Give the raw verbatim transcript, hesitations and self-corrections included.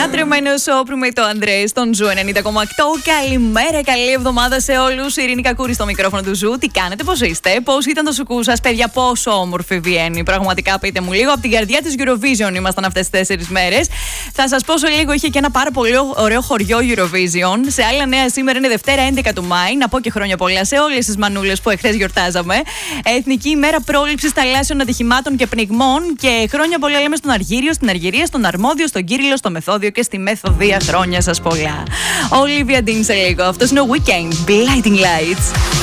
Λάτρεμα είναι ο Σόπρου με το Αντρέ στον Ζου ενενήντα κόμμα οκτώ. Καλημέρα, καλή εβδομάδα σε όλους. Η Ειρήνη Κακούρη στο μικρόφωνο του Ζου. Τι κάνετε, πώς είστε, πώς ήταν το σουκού σας, παιδιά, πόσο όμορφη βγαίνει. Πραγματικά πείτε μου λίγο. Από την καρδιά της Eurovision ήμασταν αυτές τις τέσσερις μέρες. Θα σας πω σε λίγο, είχε και ένα πάρα πολύ ωραίο χωριό Eurovision. Σε άλλα νέα, σήμερα είναι Δευτέρα έντεκα του Μάη. Να πω και χρόνια πολλά σε όλες τις μανούλες που εχθές γιορτάζαμε. Εθνική ημέρα πρόληψης θαλάσσιων ατυχημάτων και πνιγμών. Και χρόνια πολλά λέμε στον Αργύριο, στην Αργυρία, στον Αρμόδιο, στον Κύριλλο, στο Μεθόδιο και στη Μεθοδία. Χρόνια σας πολλά. Olivia Dean σε λίγο. Αυτός είναι ο Weekend. Blinding Lights.